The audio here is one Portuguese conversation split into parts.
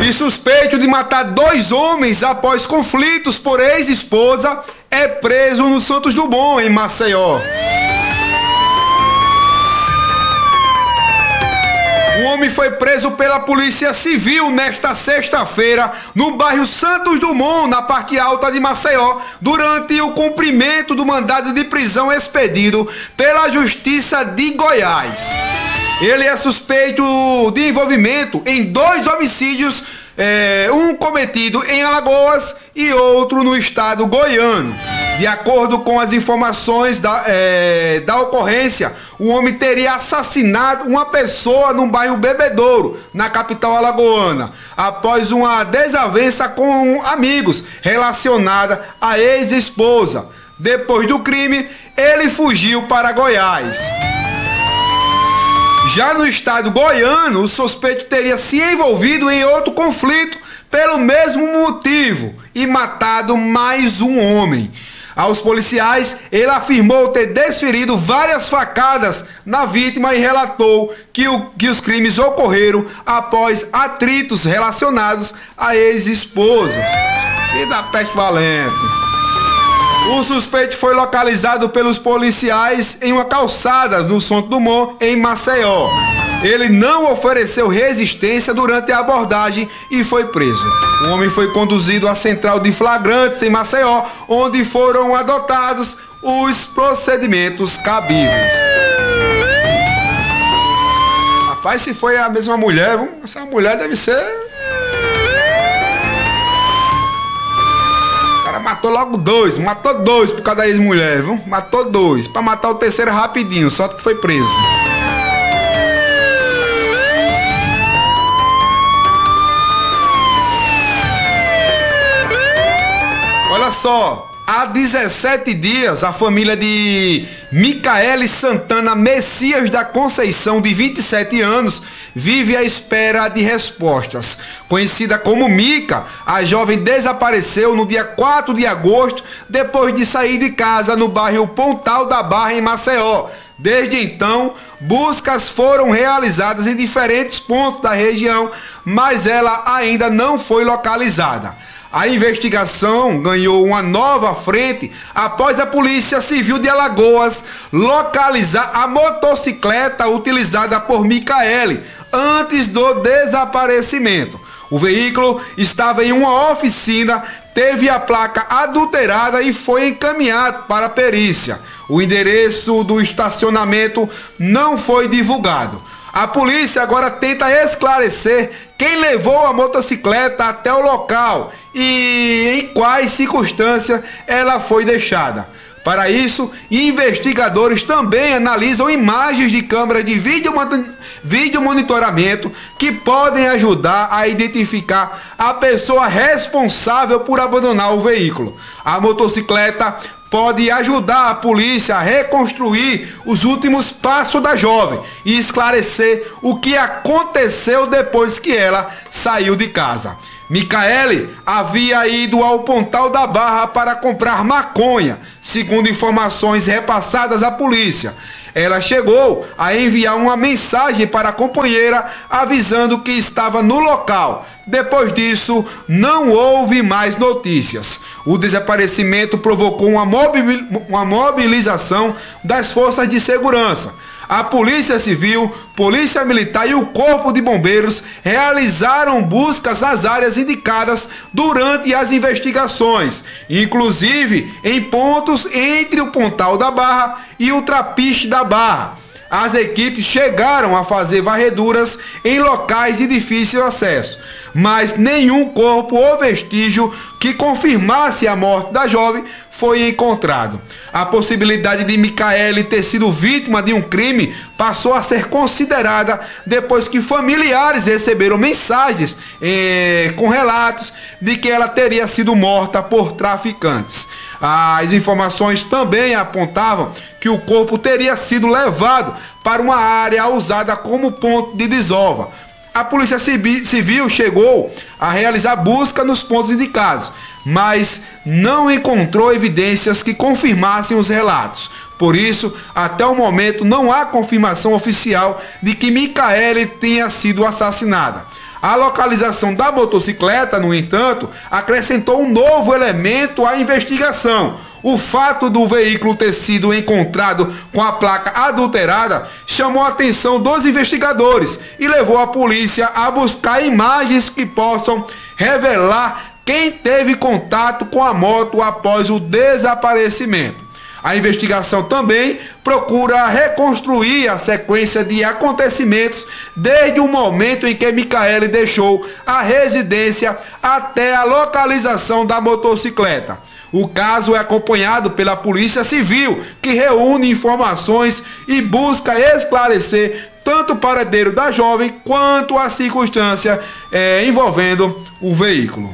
E suspeito de matar 2 homens após conflitos por ex-esposa é preso no Santos Dumont, em Maceió. Um homem foi preso pela Polícia Civil nesta sexta-feira no bairro Santos Dumont, na parte alta de Maceió, durante o cumprimento do mandado de prisão expedido pela Justiça de Goiás. Ele é suspeito de envolvimento em 2 homicídios, um cometido em Alagoas e outro no estado goiano. De acordo com as informações da ocorrência, o homem teria assassinado uma pessoa no bairro Bebedouro, na capital alagoana, após uma desavença com amigos relacionada à ex-esposa. Depois do crime, ele fugiu para Goiás. Já no estado goiano, o suspeito teria se envolvido em outro conflito pelo mesmo motivo e matado mais um homem. Aos policiais, ele afirmou ter desferido várias facadas na vítima e relatou que os crimes ocorreram após atritos relacionados à ex-esposa. Filho da peste valente. O suspeito foi localizado pelos policiais em uma calçada no Santos Dumont, em Maceió. Ele não ofereceu resistência durante a abordagem e foi preso. O homem foi conduzido à central de flagrantes em Maceió, onde foram adotados os procedimentos cabíveis. Rapaz, se foi a mesma mulher, essa mulher deve ser... Matou logo 2, matou 2 por causa da ex-mulher, viu? Matou 2, pra matar o terceiro rapidinho, só que foi preso. Olha só, há 17 dias a família de Micaele Santana Messias da Conceição, de 27 anos, vive à espera de respostas. Conhecida como Mica, a jovem desapareceu no dia 4 de agosto, depois de sair de casa no bairro Pontal da Barra, em Maceió. Desde então, buscas foram realizadas em diferentes pontos da região, mas ela ainda não foi localizada. A investigação ganhou uma nova frente após a Polícia Civil de Alagoas localizar a motocicleta utilizada por Micaele antes do desaparecimento. O veículo estava em uma oficina, teve a placa adulterada e foi encaminhado para a perícia. O endereço do estacionamento não foi divulgado. A polícia agora tenta esclarecer quem levou a motocicleta até o local e em quais circunstâncias ela foi deixada. Para isso, investigadores também analisam imagens de câmeras de vídeo monitoramento que podem ajudar a identificar a pessoa responsável por abandonar o veículo. A motocicleta pode ajudar a polícia a reconstruir os últimos passos da jovem e esclarecer o que aconteceu depois que ela saiu de casa. Micaele havia ido ao Pontal da Barra para comprar maconha, segundo informações repassadas à polícia. Ela chegou a enviar uma mensagem para a companheira avisando que estava no local. Depois disso, não houve mais notícias. O desaparecimento provocou uma mobilização das forças de segurança. A Polícia Civil, Polícia Militar e o Corpo de Bombeiros realizaram buscas nas áreas indicadas durante as investigações, inclusive em pontos entre o Pontal da Barra e o Trapiche da Barra. As equipes chegaram a fazer varreduras em locais de difícil acesso, mas nenhum corpo ou vestígio que confirmasse a morte da jovem foi encontrado. A possibilidade de Micaele ter sido vítima de um crime passou a ser considerada depois que familiares receberam mensagens com relatos de que ela teria sido morta por traficantes. As informações também apontavam que o corpo teria sido levado para uma área usada como ponto de desova. A Polícia Civil chegou a realizar busca nos pontos indicados, mas não encontrou evidências que confirmassem os relatos. Por isso, até o momento, não há confirmação oficial de que Micaele tenha sido assassinada. A localização da motocicleta, no entanto, acrescentou um novo elemento à investigação. O fato do veículo ter sido encontrado com a placa adulterada chamou a atenção dos investigadores e levou a polícia a buscar imagens que possam revelar quem teve contato com a moto após o desaparecimento. A investigação também procura reconstruir a sequência de acontecimentos desde o momento em que Micaele deixou a residência até a localização da motocicleta. O caso é acompanhado pela Polícia Civil, que reúne informações e busca esclarecer tanto o paradeiro da jovem quanto a circunstância envolvendo o veículo.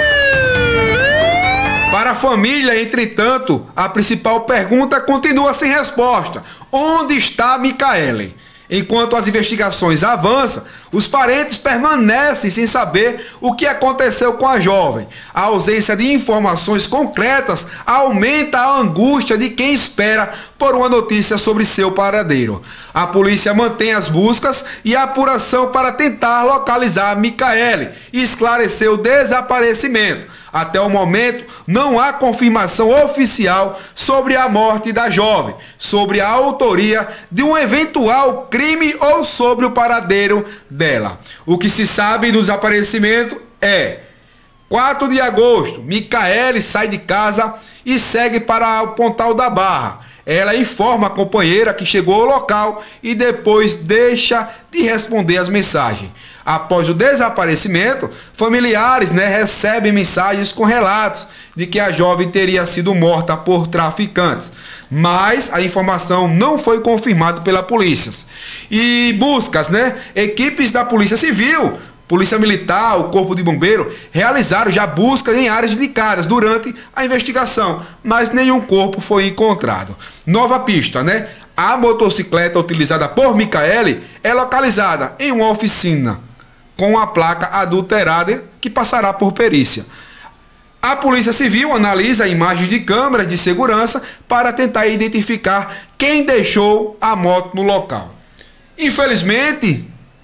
Para a família, entretanto, a principal pergunta continua sem resposta: onde está Micaele? Enquanto as investigações avançam, os parentes permanecem sem saber o que aconteceu com a jovem. A ausência de informações concretas aumenta a angústia de quem espera por uma notícia sobre seu paradeiro. A polícia mantém as buscas e a apuração para tentar localizar Micaele e esclarecer o desaparecimento. Até o momento, não há confirmação oficial sobre a morte da jovem, sobre a autoria de um eventual crime ou sobre o paradeiro dela. O que se sabe do desaparecimento é: 4 de agosto, Micaele sai de casa e segue para o Pontal da Barra. Ela informa a companheira que chegou ao local e depois deixa de responder as mensagens. Após o desaparecimento, familiares recebem mensagens com relatos de que a jovem teria sido morta por traficantes. Mas a informação não foi confirmada pela polícia. E buscas, equipes da Polícia Civil, Polícia Militar, o Corpo de Bombeiro, realizaram já buscas em áreas indicadas durante a investigação, mas nenhum corpo foi encontrado. Nova pista, A motocicleta utilizada por Micaele é localizada em uma oficina com a placa adulterada que passará por perícia. A Polícia Civil analisa imagens de câmeras de segurança para tentar identificar quem deixou a moto no local. Infelizmente,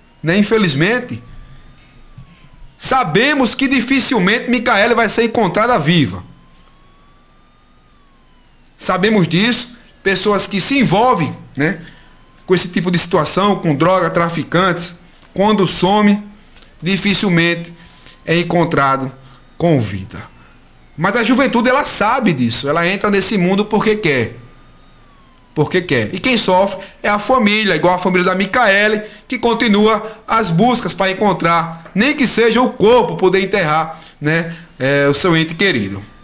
sabemos que dificilmente Micaele vai ser encontrada viva. Sabemos disso, pessoas que se envolvem com esse tipo de situação, com droga, traficantes, quando some, dificilmente é encontrado com vida. Mas a juventude, ela sabe disso, ela entra nesse mundo porque quer. E quem sofre é a família, igual a família da Micaele, que continua as buscas para encontrar, nem que seja o corpo, poder enterrar o seu ente querido.